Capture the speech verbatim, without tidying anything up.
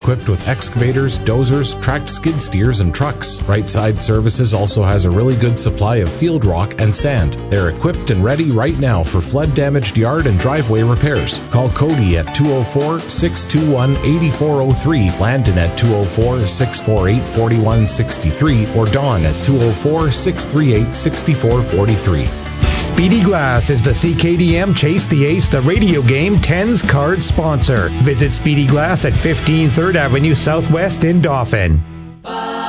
equipped with excavators, dozers, tracked skid steers, and trucks. Right Side Services also has a really good supply of field rock and sand. They're equipped and ready right now for flood-damaged yard and driveway repairs. Call Cody at two oh four, six two one, eight four oh three, Landon at two oh four, six four eight, four one six three, or Dawn at two oh four, six three eight, six four four three. Speedy Glass is the C K D M Chase the Ace, the radio game tens card sponsor. Visit Speedy Glass at fifteen third Avenue Southwest in Dauphin.